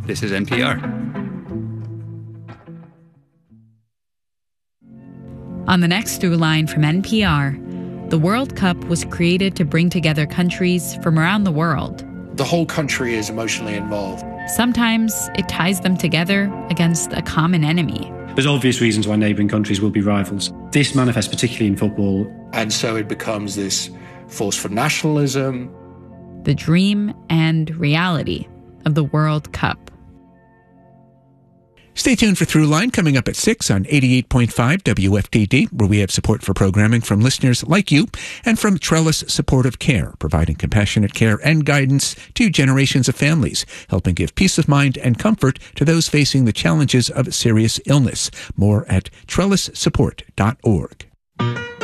This is NPR. On the next Through Line from NPR, the World Cup was created to bring together countries from around the world. The whole country is emotionally involved. Sometimes it ties them together against a common enemy. There's obvious reasons why neighbouring countries will be rivals. This manifests particularly in football. And so it becomes this force for nationalism. The dream and reality of the World Cup. Stay tuned for Throughline coming up at 6 on 88.5 WFTD, where we have support for programming from listeners like you and from Trellis Supportive Care, providing compassionate care and guidance to generations of families, helping give peace of mind and comfort to those facing the challenges of serious illness. More at trellissupport.org.